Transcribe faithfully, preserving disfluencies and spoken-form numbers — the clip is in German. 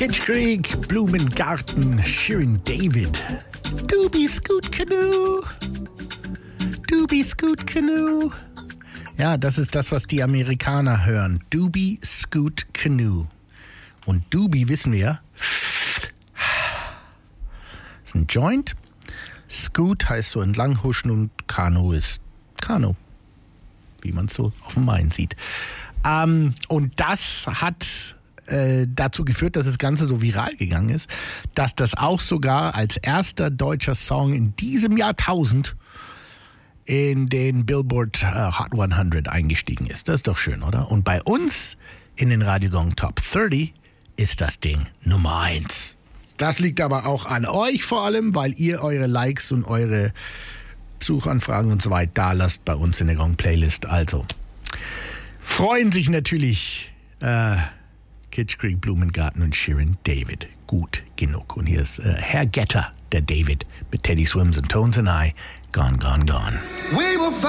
Kitsch Creek, Blumengarten, Shirin David. Doobie Scoot Canoe. Doobie Scoot Canoe. Ja, das ist das, was die Amerikaner hören. Doobie Scoot Canoe. Und Doobie wissen wir, ist ein Joint. Scoot heißt so entlanghuschen und Kanu ist Kanu, wie man es so auf dem Main sieht. Ähm, und das hat äh, dazu geführt, dass das Ganze so viral gegangen ist, dass das auch sogar als erster deutscher Song in diesem Jahrtausend in den Billboard uh, Hot hundert eingestiegen ist. Das ist doch schön, oder? Und bei uns in den Radio Gong Top dreißig ist das Ding Nummer eins. Das liegt aber auch an euch vor allem, weil ihr eure Likes und eure Suchanfragen und so weiter da lasst bei uns in der Gong Playlist. Also freuen sich natürlich äh, Kitsch Creek, Blumengarten und Shirin David. Gut genug. Und hier ist äh, Herr Getter, der David, mit Teddy Swims and Tones and I. Gone, gone, gone. We will